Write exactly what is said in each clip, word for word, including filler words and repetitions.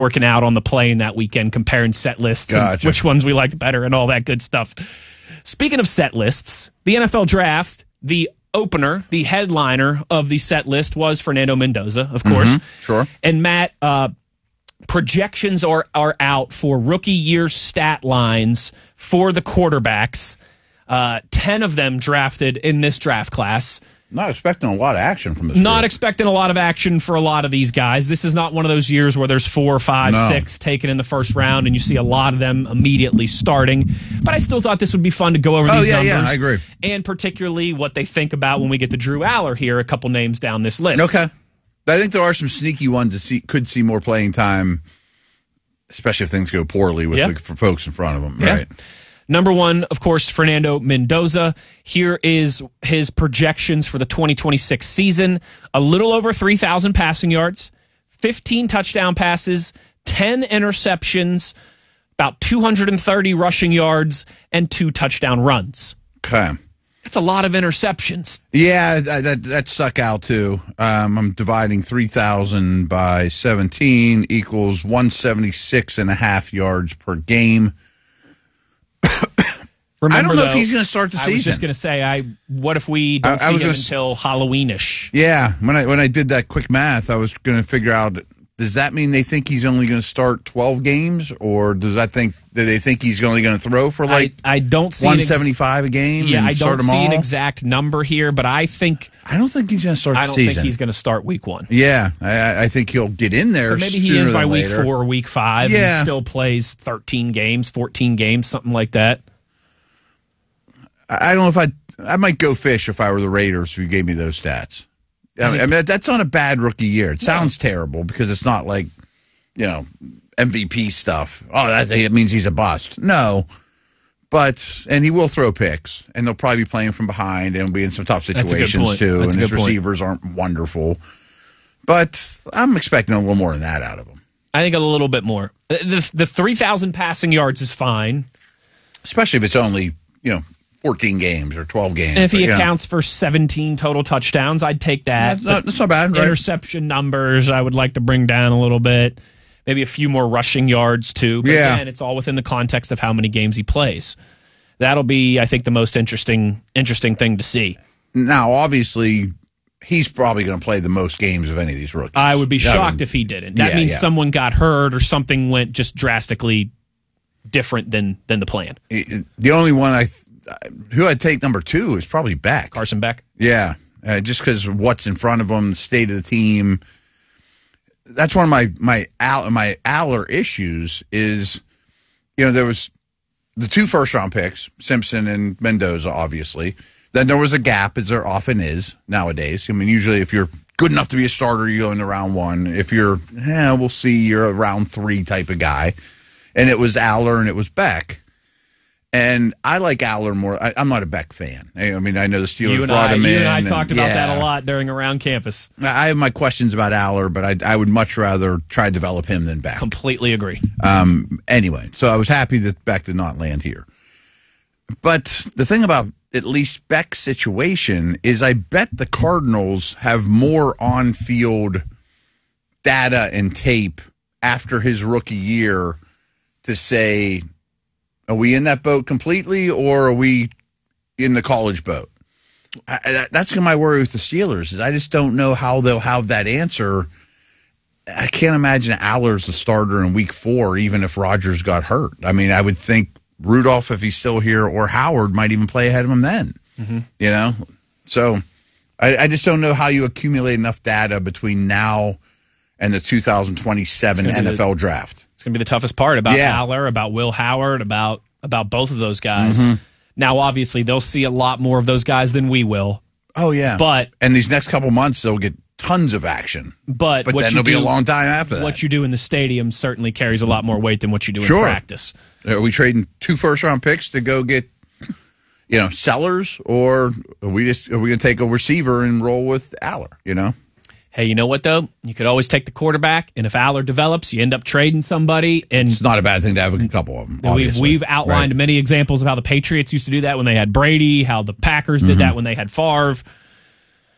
working out on the plane that weekend, comparing set lists Gotcha. and which ones we liked better and all that good stuff. Speaking of set lists, the N F L draft, the opener, the headliner of the set list was Fernando Mendoza, of course. Mm-hmm. Sure. And Matt, uh, projections are, are out for rookie year stat lines for the quarterbacks. Uh, ten of them drafted in this draft class. Not expecting a lot of action from this Not group. expecting a lot of action for a lot of these guys. This is not one of those years where there's four, five, No. six taken in the first round and you see a lot of them immediately starting. But I still thought this would be fun to go over Oh, these yeah, numbers. yeah, I agree. And particularly what they think about when we get to Drew Aller here, a couple names down this list. Okay. I think there are some sneaky ones that see, could see more playing time, especially if things go poorly with Yeah. the for folks in front of them. Yeah. Right. Number one, of course, Fernando Mendoza. Here is his projections for the twenty twenty-six season. A little over three thousand passing yards, fifteen touchdown passes, ten interceptions, about two hundred thirty rushing yards, and two touchdown runs. Okay. That's a lot of interceptions. Yeah, that that, that stuck out too. Um, I'm dividing three thousand by seventeen equals one seventy-six and a half yards per game. Remember, I don't know though, if he's going to start the season. I was just going to say, I what if we don't I- I see was him just- until Halloweenish? Yeah, when I when I did that quick math, I was going to figure out, does that mean they think he's only going to start twelve games, or does that think do they think he's only going to throw for like I, I don't see an ex- one seventy-five a game? Yeah, and I start don't them see an all? exact number here, but I think I don't think he's going to start I the don't season. think he's going to start week one. Yeah, I, I think he'll get in there. But maybe he sooner is by than week later. four or week five Yeah. and still plays thirteen games, fourteen games, something like that. I don't know if I I might go fish if I were the Raiders who gave me those stats. I mean, I mean that's not a bad rookie year. It sounds terrible because it's not like, you know, M V P stuff. Oh, that it means he's a bust. No, but and he will throw picks, and they'll probably be playing from behind and be in some tough That's a good situations point. too. That's a and his good point. receivers aren't wonderful, but I'm expecting a little more than that out of him. I think a little bit more. The the three thousand passing yards is fine. Especially if it's only, you know, fourteen games or twelve games. And if he but, you know. accounts for seventeen total touchdowns, I'd take that. That's not, that's not bad, right? Interception numbers, I would like to bring down a little bit. Maybe a few more rushing yards, too. But Yeah. again, it's all within the context of how many games he plays. That'll be, I think, the most interesting interesting thing to see. Now, obviously, he's probably going to play the most games of any of these rookies. I would be Yeah, I shocked mean, if he didn't. That yeah, means yeah. someone got hurt or something went just drastically different than than the plan. The only one I who I'd take number two is probably Beck. Carson Beck. Yeah, uh, just because of what's in front of him, the state of the team. That's one of my my Al, my Aller issues is, you know, there was the two first round picks, Simpson and Mendoza, obviously. Then there was a gap, as there often is nowadays. I mean, usually if you're good enough to be a starter, you go into round one. If you're, eh, we'll see, you're a round three type of guy. And it was Aller and it was Beck. And I like Aller more. I, I'm not a Beck fan. I, I mean, I know the Steelers You and brought I, him you in. and I talked about that yeah. a lot during Around Campus. I have my questions about Aller, but I, I would much rather try to develop him than Beck. Completely agree. Um, anyway, so I was happy that Beck did not land here. But the thing about at least Beck's situation is I bet the Cardinals have more on-field data and tape after his rookie year to say, are we in that boat completely or are we in the college boat? I, I, that's my worry with the Steelers is I just don't know how they'll have that answer. I can't imagine Aller's the starter in week four, even if Rodgers got hurt. I mean, I would think Rudolph, if he's still here, or Howard might even play ahead of him then. Mm-hmm. You know? So I, I just don't know how you accumulate enough data between now and the two thousand twenty-seven N F L the, draft. It's going to be the toughest part about Yeah. Aller, about Will Howard, about about both of those guys. Mm-hmm. Now, obviously, they'll see a lot more of those guys than we will. Oh, yeah. But and these next couple months, they'll get tons of action. But, But what then you it'll be do, a long time after that. What you do in the stadium certainly carries a lot more weight than what you do Sure. in practice. Are we trading two first-round picks to go get, you know, Sellers, or are we just are we going to take a receiver and roll with Aller? You know, Hey, you know what, though? You could always take the quarterback, and if Aller develops, you end up trading somebody. And it's not a bad thing to have a couple of them. we've, obviously. we've outlined Right. many examples of how the Patriots used to do that when they had Brady, how the Packers did Mm-hmm. that when they had Favre.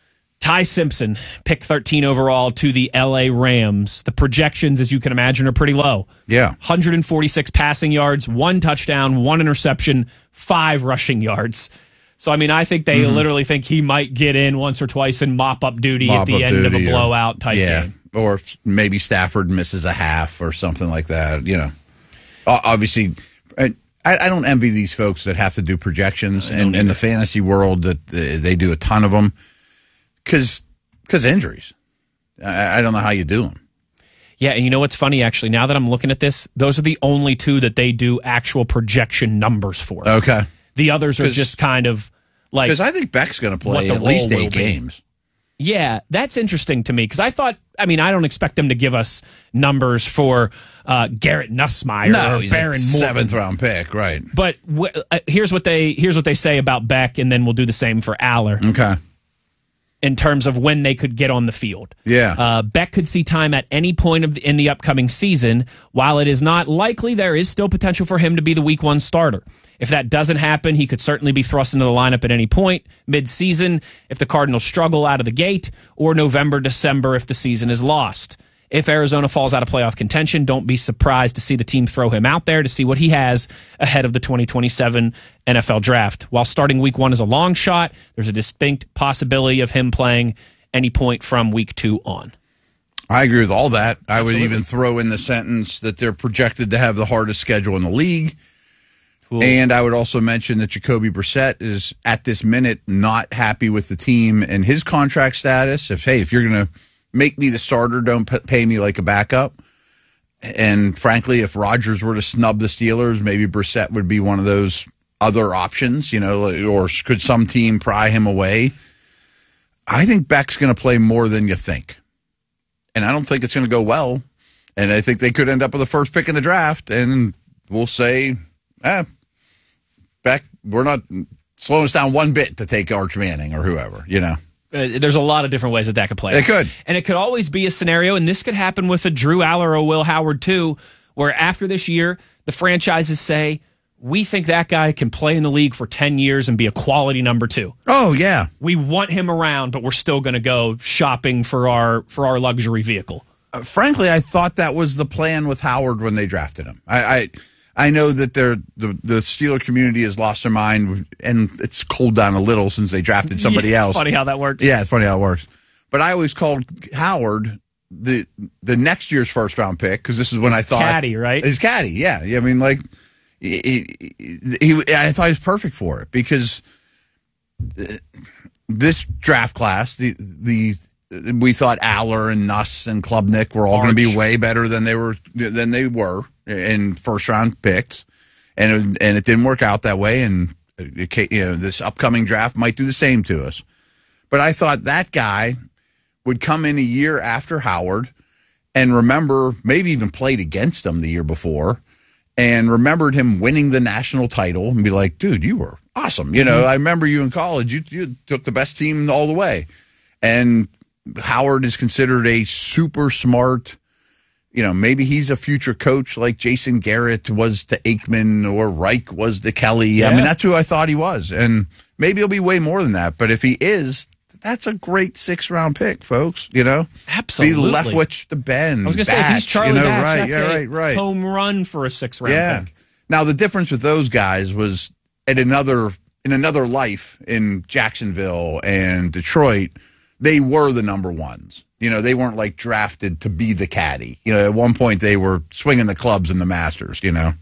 Ty Simpson, pick thirteen overall to the L A Rams. The projections, as you can imagine, are pretty low. Yeah. one hundred forty-six passing yards, one touchdown, one interception, five rushing yards. So, I mean, I think they mm-hmm. literally think he might get in once or twice and mop up duty mop at the end of a blowout type yeah. game. Or maybe Stafford misses a half or something like that. You know, obviously, I, I don't envy these folks that have to do projections and in the fantasy world that they do a ton of them. Because because injuries. I, I don't know how you do them. Yeah, and you know what's funny, actually? Now that I'm looking at this, those are the only two that they do actual projection numbers for. Okay. The others are just kind of like... Because I think Beck's going to play at least eight games. Yeah, that's interesting to me, because I thought... I mean, I don't expect them to give us numbers for uh, Garrett Nussmeier no, or he's Baron a seventh-round pick, right. But w- uh, here's what they here's what they say about Beck, and then we'll do the same for Aller. Okay. In terms of when they could get on the field. Yeah. Uh, Beck could see time at any point of the, in the upcoming season. While it is not likely, there is still potential for him to be the week one starter. If that doesn't happen, he could certainly be thrust into the lineup at any point mid-season if the Cardinals struggle out of the gate, or November, December if the season is lost. If Arizona falls out of playoff contention, don't be surprised to see the team throw him out there to see what he has ahead of the twenty twenty-seven N F L draft. While starting week one is a long shot, there's a distinct possibility of him playing any point from week two on. I agree with all that. I Absolutely. would even throw in the sentence that they're projected to have the hardest schedule in the league. Cool. And I would also mention that Jacoby Brissett is, at this minute, not happy with the team and his contract status. If, hey, if you're going to make me the starter, don't pay me like a backup. And frankly, if Rodgers were to snub the Steelers, maybe Brissett would be one of those other options, you know, or could some team pry him away? I think Beck's going to play more than you think. And I don't think it's going to go well. And I think they could end up with the first pick in the draft, and we'll say, eh, Beck, we're not slowing us down one bit to take Arch Manning or whoever, you know. Uh, there's a lot of different ways that that could play. It could. And it could always be a scenario, and this could happen with a Drew Aller or Will Howard too, where after this year, the franchises say, we think that guy can play in the league for ten years and be a quality number two. Oh, yeah. We want him around, but we're still going to go shopping for our for our luxury vehicle. Uh, frankly, I thought that was the plan with Howard when they drafted him. I I, I know that they're, the, the Steeler community has lost their mind, and it's cooled down a little since they drafted somebody yeah, it's else. Funny how that works. Yeah, it's funny how it works. But I always called Howard the the next year's first round pick, because this is when his I thought caddy, right? His caddy, yeah. I mean, like he, he, he, I thought he was perfect for it, because this draft class, the the we thought Aller and Nuss and Klubnik were all going to be way better than they were than they were in first round picks, and it, and it didn't work out that way. And it, you know, this upcoming draft might do the same to us. But I thought that guy would come in a year after Howard and remember, maybe even played against him the year before, and remembered him winning the national title and be like, dude, you were awesome. You know, mm-hmm. I remember you in college. You, you took the best team all the way. And Howard is considered a super smart, you know, maybe he's a future coach like Jason Garrett was to Aikman or Reich was to Kelly. Yeah. I mean, that's who I thought he was. And maybe he'll be way more than that. But if he is, that's a great six-round pick, folks, you know? Absolutely. Be Leftwich to Ben. I was going to say, if he's Charlie you know, Batch, right, that's yeah, a right, right. home run for a six-round yeah. pick. Now, the difference with those guys was at another in another life in Jacksonville and Detroit, they were the number ones. You know, they weren't like drafted to be the caddy. You know, at one point they were swinging the clubs in the Masters, you know?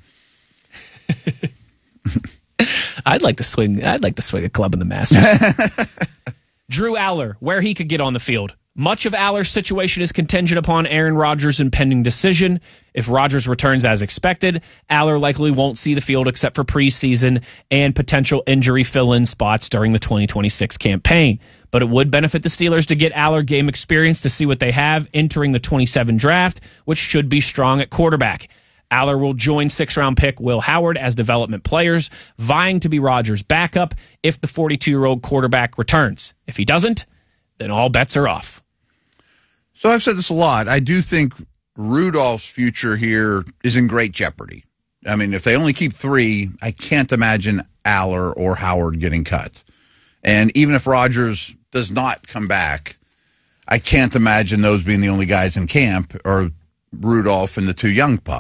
I'd like to swing. I'd like to swing a club in the Masters. Drew Aller, where he could get on the field. Much of Aller's situation is contingent upon Aaron Rodgers' impending decision. If Rodgers returns as expected, Aller likely won't see the field except for preseason and potential injury fill-in spots during the twenty twenty-six campaign. But it would benefit the Steelers to get Aller game experience to see what they have entering the twenty-seven draft, which should be strong at quarterback. Aller will join six-round pick Will Howard as development players, vying to be Rodgers' backup if the forty-two-year-old quarterback returns. If he doesn't, then all bets are off. So I've said this a lot. I do think Rudolph's future here is in great jeopardy. I mean, if they only keep three, I can't imagine Aller or Howard getting cut. And even if Rodgers does not come back, I can't imagine those being the only guys in camp, or Rudolph and the two young pups.